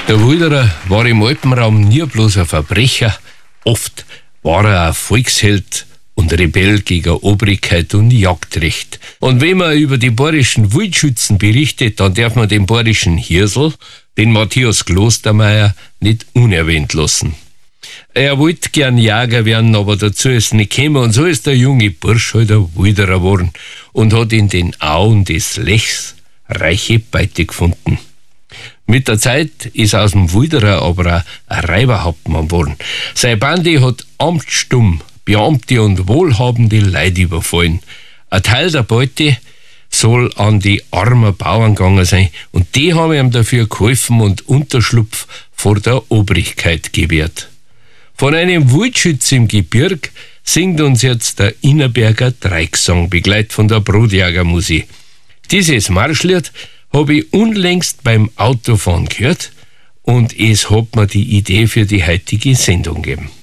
Der Wilderer war im Alpenraum nie bloß ein Verbrecher, oft war er ein Volksheld und Rebell gegen Obrigkeit und Jagdrecht. Und wenn man über die bayerischen Wildschützen berichtet, dann darf man den bayerischen Hirsel, den Matthias Klostermeier, nicht unerwähnt lassen. Er wollte gern Jäger werden, aber dazu ist nicht gekommen, und so ist der junge Bursch halt ein Wilderer geworden und hat in den Auen des Lechs reiche Beute gefunden. Mit der Zeit ist aus dem Wilderer aber ein Räuberhauptmann geworden. Seine Bande hat amtsstumm Beamte und wohlhabende Leute überfallen. Ein Teil der Beute soll an die armen Bauern gegangen sein, und die haben ihm dafür geholfen und Unterschlupf vor der Obrigkeit gewährt. Von einem Wildschütz im Gebirg singt uns jetzt der Innerberger Dreigesang, begleitet von der Brotjägermusik. Dieses Marschlied habe ich unlängst beim Autofahren gehört, und es hat mir die Idee für die heutige Sendung gegeben.